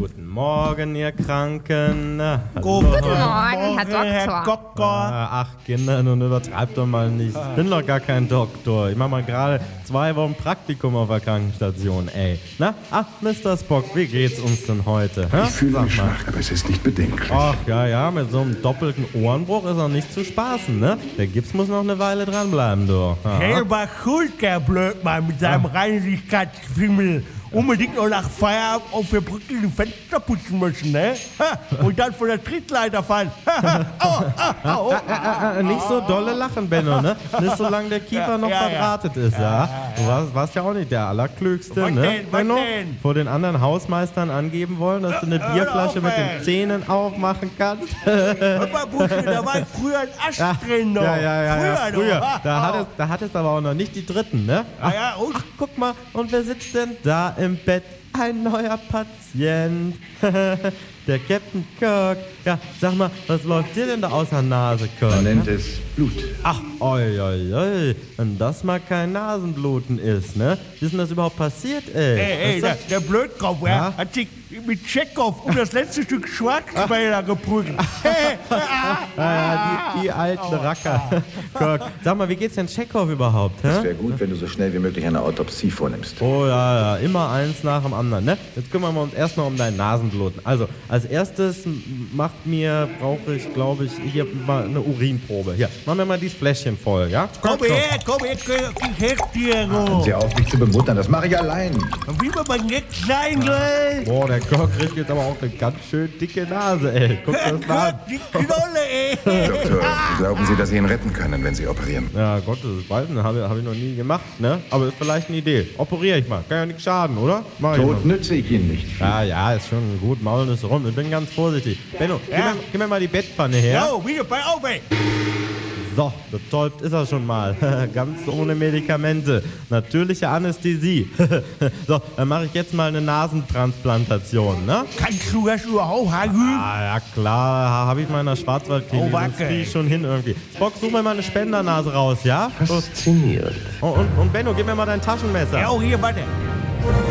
Guten Morgen, ihr Kranken. Guten Morgen, Herr Doktor. Ach, Kinder, nun übertreibt doch mal nicht. Ich bin doch gar kein Doktor. Ich mach mal gerade 2 Wochen Praktikum auf der Krankenstation, ey. Na, ach, Mr. Spock, wie geht's uns denn heute? Ich fühle mich schwach, aber es ist nicht bedenklich. Ach, ja, mit so einem doppelten Ohrenbruch ist auch nicht zu spaßen, ne? Der Gips muss noch eine Weile dranbleiben, du. Ja. Selber schuld, der Blödmann mit seinem Reinigkeitsfimmel. Unbedingt noch nach Feierabend auf der Brücke die Fenster putzen müssen, ne? Und dann von der Trittleiter fallen. Nicht so dolle lachen, Benno, ne? Nicht solange der Kiefer noch verdrahtet ist, ja? Du warst ja auch nicht der Allerklügste, Was ne? denn? Was Benno, denn? vor den anderen Hausmeistern angeben wollen, dass du eine Bierflasche mit den Zähnen aufmachen kannst. Hör mal, Buschi, da war ich früher ein Asch drin noch. Früher. noch. Da hattest aber auch noch nicht die Dritten, ne? Ja, und? Ach, guck mal, und wer sitzt denn da im Bett? Ein neuer Patient. Der Captain Kirk. Ja, sag mal, was läuft dir denn da aus der Nase, Kirk? Man nennt es Blut. Ach, oi. Wenn das mal kein Nasenbluten ist, ne? Wie ist denn das überhaupt passiert, ey? Ey, der Blödkopf, hat sich mit Tschechow um das letzte Stück Schwarzwälder geprügelt. Die alten Racker. Kirk, sag mal, wie geht's denn Tschechow überhaupt, hä? Es wäre gut, wenn du so schnell wie möglich eine Autopsie vornimmst. Oh ja, immer eins nach dem anderen, ne? Jetzt kümmern wir uns erstmal um dein Nasenbluten. Also, als erstes brauche ich, glaube ich, hier mal eine Urinprobe. Hier, machen wir mal dieses Fläschchen voll, ja? Komm her, ich helf dir. Hören Sie auf, mich zu bemuttern, das mache ich allein. Wie man mal nett sein will. Boah, der Kirk kriegt jetzt aber auch eine ganz schön dicke Nase, ey. Guck das mal an. Die Knolle, ey. Doktor, glauben Sie, dass Sie ihn retten können, wenn Sie operieren? Ja, Gottes Willen, habe ich noch nie gemacht, ne? Aber ist vielleicht eine Idee. Operiere ich mal. Kann ja nichts schaden, oder? Mach ich mal. Tot nütze ich Ihnen nicht. Ja, ist schon gut. Maulen ist rum. Ich bin ganz vorsichtig. Benno, gib mir mal die Bettpfanne her. Jo, wieder bei auf, ey. So, betäubt ist er schon mal. Ganz ohne Medikamente. Natürliche Anästhesie. So, dann mache ich jetzt mal eine Nasentransplantation, ne? Kannst du das überhaupt, Hagü? Ja, klar. Habe ich mal in der Schwarzwaldklinik. Oh, Das kriege ich schon hin irgendwie. Spock, such mir mal eine Spendernase raus, ja? Faszinierend. Und Benno, gib mir mal dein Taschenmesser. Ja, hier, warte.